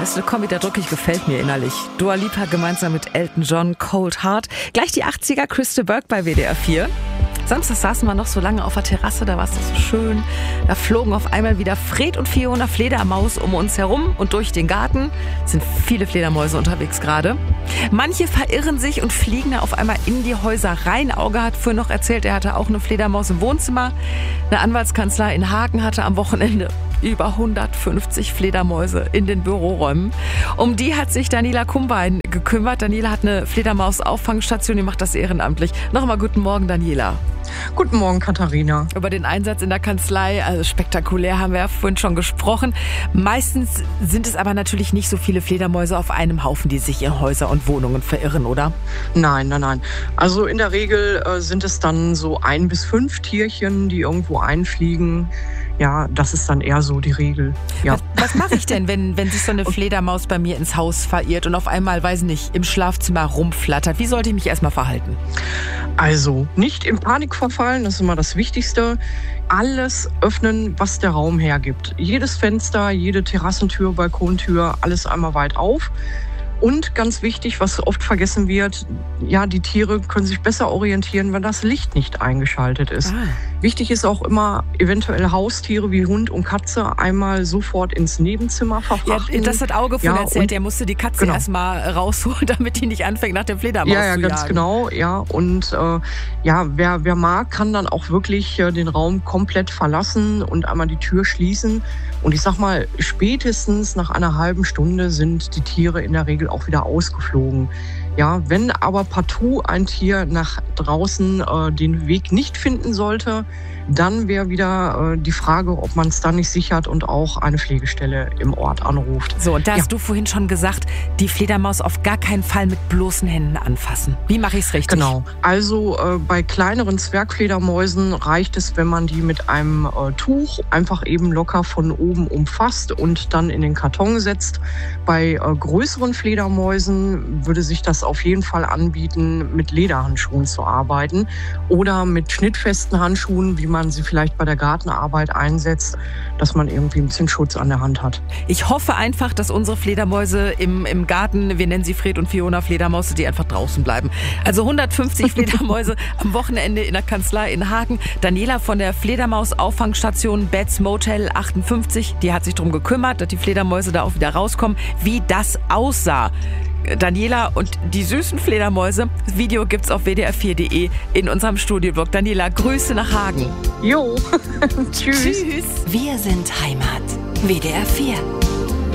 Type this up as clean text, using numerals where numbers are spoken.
neueste Kombi, der drückig gefällt mir innerlich. Dua Lipa gemeinsam mit Elton John, Cold Heart. Gleich die 80er, Crystal Burke bei WDR 4. Samstag saßen wir noch so lange auf der Terrasse, da war es doch so schön. Da flogen auf einmal wieder Fred und Fiona Fledermaus um uns herum und durch den Garten. Es sind viele Fledermäuse unterwegs gerade. Manche verirren sich und fliegen da auf einmal in die Häuser rein. Auge hat vorhin noch erzählt, er hatte auch eine Fledermaus im Wohnzimmer. Eine Anwaltskanzlei in Hagen hatte am Wochenende über 150 Fledermäuse in den Büroräumen. Um die hat sich Daniela Kumbein gekümmert. Daniela hat eine Fledermaus-Auffangstation, die macht das ehrenamtlich. Nochmal guten Morgen, Daniela. Guten Morgen, Katharina. Über den Einsatz in der Kanzlei, also spektakulär, haben wir ja vorhin schon gesprochen. Meistens sind es aber natürlich nicht so viele Fledermäuse auf einem Haufen, die sich in Häuser und Wohnungen verirren, oder? Nein. Also in der Regel sind es dann so 1 bis 5 Tierchen, die irgendwo einfliegen. Ja, das ist dann eher so die Regel. Ja. Was mache ich denn, wenn sich so eine Fledermaus bei mir ins Haus verirrt und auf einmal, weiß nicht, im Schlafzimmer rumflattert? Wie sollte ich mich erstmal verhalten? Also nicht in Panik verfallen, das ist immer das Wichtigste. Alles öffnen, was der Raum hergibt. Jedes Fenster, jede Terrassentür, Balkontür, alles einmal weit auf. Und ganz wichtig, was oft vergessen wird, ja, die Tiere können sich besser orientieren, wenn das Licht nicht eingeschaltet ist. Wichtig ist auch immer, eventuell Haustiere wie Hund und Katze einmal sofort ins Nebenzimmer verfrachten. Ja, das hat Auge von erzählt, er musste die Katze erstmal rausholen, damit die nicht anfängt, nach dem Fledermaus zu jagen. Ja, ganz genau. Ja. Und wer mag, kann dann auch wirklich den Raum komplett verlassen und einmal die Tür schließen. Und ich sag mal, spätestens nach einer halben Stunde sind die Tiere in der Regel auch wieder ausgeflogen. Ja, wenn aber partout ein Tier nach draußen den Weg nicht finden sollte, dann wäre wieder die Frage, ob man es dann nicht sichert und auch eine Pflegestelle im Ort anruft. So, und da hast du vorhin schon gesagt, die Fledermaus auf gar keinen Fall mit bloßen Händen anfassen. Wie mache ich es richtig? Genau, also bei kleineren Zwergfledermäusen reicht es, wenn man die mit einem Tuch einfach eben locker von oben umfasst und dann in den Karton setzt. Bei größeren Fledermäusen würde sich das auf jeden Fall anbieten, mit Lederhandschuhen zu arbeiten oder mit schnittfesten Handschuhen, wie man sie vielleicht bei der Gartenarbeit einsetzt, dass man irgendwie ein bisschen Schutz an der Hand hat. Ich hoffe einfach, dass unsere Fledermäuse im Garten, wir nennen sie Fred und Fiona Fledermaus, die einfach draußen bleiben. Also 150 Fledermäuse am Wochenende in der Kanzlei in Hagen. Daniela von der Fledermaus-Auffangstation Beds Motel 58, die hat sich darum gekümmert, dass die Fledermäuse da auch wieder rauskommen. Wie das aussah. Daniela und die süßen Fledermäuse. Das Video gibt's auf wdr4.de in unserem Studioblog. Daniela, Grüße nach Hagen. Jo, tschüss. Wir sind Heimat. WDR 4.